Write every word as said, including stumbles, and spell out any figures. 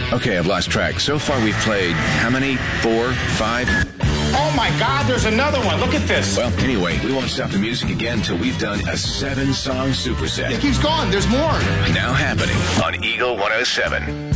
Okay, I've lost track. So far we've played how many? Four? Five? Oh my God, there's another one. Look at this. Well, anyway, we won't stop the music again until we've done a seven-song superset. It keeps going. There's more. Now happening on Eagle one oh seven.